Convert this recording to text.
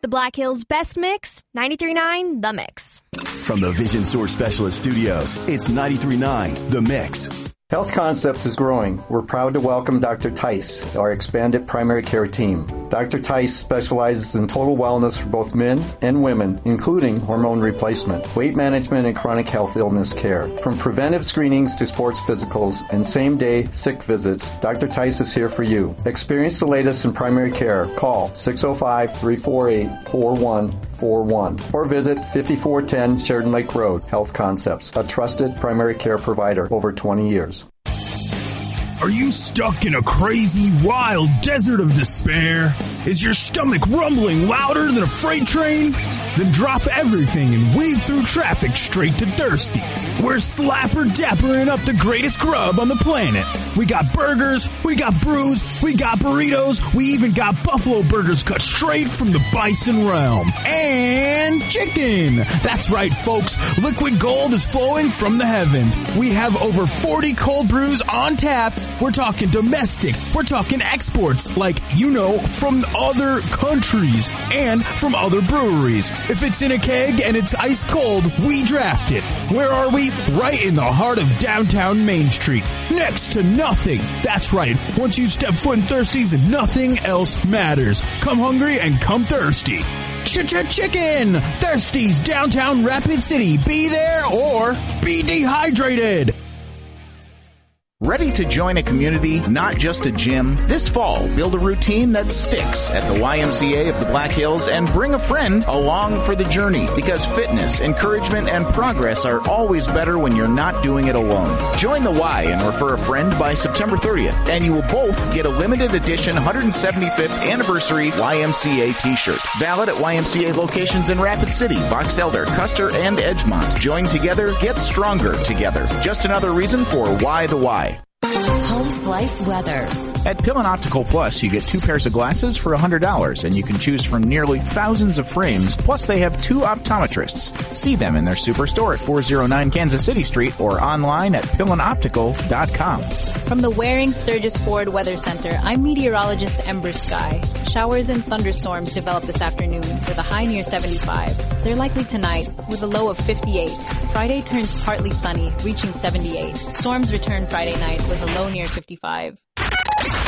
The Black Hills Best Mix, 93.9 The Mix. From the Vision Source Specialist Studios, it's 93.9 The Mix. Health Concepts is growing. We're proud to welcome Dr. Tice, our expanded primary care team. Dr. Tice specializes in total wellness for both men and women, including hormone replacement, weight management, and chronic health illness care. From preventive screenings to sports physicals and same-day sick visits, Dr. Tice is here for you. Experience the latest in primary care. Call 605-348-4141 or visit 5410 Sheridan Lake Road. Health Concepts, a trusted primary care provider over 20 years. Are you stuck in a crazy, wild desert of despair? Is your stomach rumbling louder than a freight train? Then drop everything and weave through traffic straight to Thirsty's. We're slapper-dapperin' up the greatest grub on the planet. We got burgers, we got brews, we got burritos, we even got buffalo burgers cut straight from the bison realm. And chicken! That's right, folks. Liquid gold is flowing from the heavens. We have over 40 cold brews on tap. We're talking domestic. We're talking exports, like, from other countries and from other breweries. If it's in a keg and it's ice cold, we draft it. Where are we? Right in the heart of downtown Main Street. Next to nothing. That's right. Once you step foot in Thirsty's, nothing else matters. Come hungry and come thirsty. Chicken! Thirsty's, downtown Rapid City. Be there or be dehydrated. Ready to join a community, not just a gym? This fall, build a routine that sticks at the YMCA of the Black Hills and bring a friend along for the journey, because fitness, encouragement, and progress are always better when you're not doing it alone. Join the Y and refer a friend by September 30th, and you will both get a limited edition 175th anniversary YMCA t-shirt. Valid at YMCA locations in Rapid City, Box Elder, Custer, and Edgemont. Join together, get stronger together. Just another reason for Why the Y. Home Slice weather. At Pillin Optical Plus, you get 2 pairs of glasses for $100, and you can choose from nearly thousands of frames. Plus, they have 2 optometrists. See them in their superstore at 409 Kansas City Street or online at pillinoptical.com. From the Waring Sturgis Ford Weather Center, I'm meteorologist Ember Sky. Showers and thunderstorms develop this afternoon with a high near 75. They're likely tonight with a low of 58. Friday turns partly sunny, reaching 78. Storms return Friday night with a low near 55.